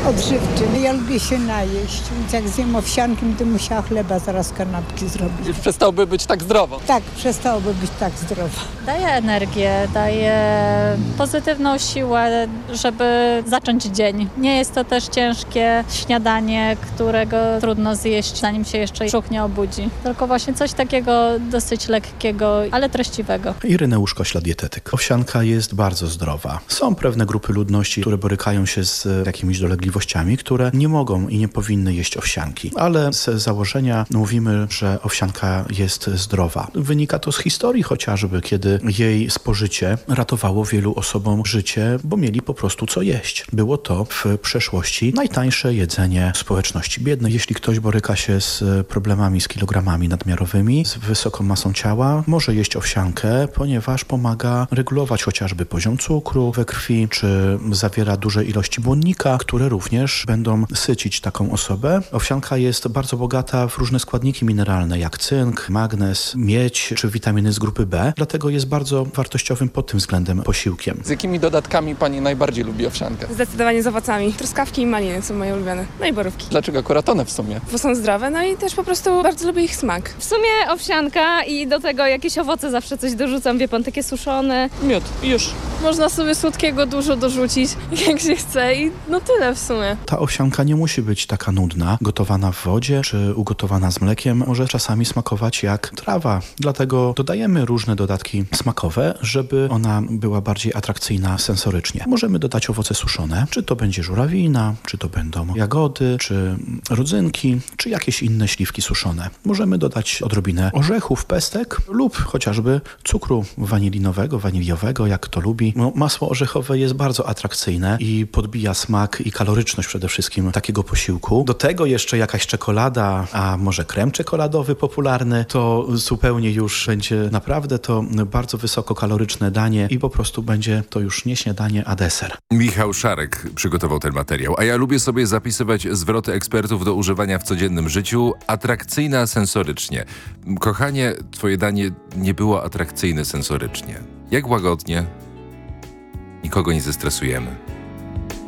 Odżywczy. Ja lubię się najeść, więc jak zjem owsianki, to musiała chleba zaraz kanapki zrobić. Już przestałoby być tak zdrowo. Tak, przestałoby być tak zdrowo. Daje energię, daje pozytywną siłę, żeby zacząć dzień. Nie jest to też ciężkie śniadanie, którego trudno zjeść, zanim się jeszcze brzuch nie obudzi. Tylko właśnie coś takiego dosyć lekkiego, ale treściwego. Ireneusz Kośla, dietetyk. Owsianka jest bardzo zdrowa. Są pewne grupy ludności, które borykają się z jakimiś dolegliwościami, które nie mogą i nie powinny jeść owsianki. Ale z założenia mówimy, że owsianka jest zdrowa. Wynika to z historii chociażby, kiedy jej spożycie ratowało wielu osobom życie, bo mieli po prostu co jeść. Było to w przeszłości najtańsze jedzenie społeczności biednej. Jeśli ktoś boryka się z problemami z kilogramami nadmiarowymi, z wysoką masą ciała, może jeść owsiankę, ponieważ pomaga regulować chociażby poziom cukru we krwi, czy zawiera duże ilości błonnika, które również będą sycić taką osobę. Owsianka jest bardzo bogata w różne składniki mineralne, jak cynk, magnez, miedź, czy witaminy z grupy B. Dlatego jest bardzo wartościowym pod tym względem posiłkiem. Z jakimi dodatkami pani najbardziej lubi owsiankę? Zdecydowanie z owocami. Truskawki i maliny są moje ulubione. No i borówki. Dlaczego akurat one w sumie? Bo są zdrowe, no i też po prostu bardzo lubię ich smak. W sumie owsianka i do tego jakieś owoce zawsze coś dorzucam, wie pan, takie suszone. Miód. Już. Można sobie słodkiego dużo dorzucić, jak się chce i no tyle w sumie. Ta owsianka nie musi być taka nudna, gotowana w wodzie czy ugotowana z mlekiem. Może czasami smakować jak trawa. Dlatego dodajemy różne dodatki smakowe, żeby ona była bardziej atrakcyjna sensorycznie. Możemy dodać owoce suszone, czy to będzie żurawina, czy to będą jagody, czy rodzynki, czy jakieś inne śliwki suszone. Możemy dodać odrobinę orzechów, pestek lub chociażby cukru wanilinowego, waniliowego, jak kto lubi. Masło orzechowe jest bardzo atrakcyjne i podbija smak i kaloryczność przede wszystkim takiego posiłku. Do tego jeszcze jakaś czekolada, a może krem czekoladowy popularny, to zupełnie już będzie naprawdę to bardzo wysokokaloryczne danie i po prostu będzie to już nie śniadanie, a deser. Michał Szarek przygotował ten materiał, a ja lubię sobie zapisywać zwroty ekspertów do używania w codziennym życiu. Atrakcyjna sensorycznie. Kochanie, twoje danie nie było atrakcyjne sensorycznie. Jak łagodnie? Nikogo nie zestresujemy.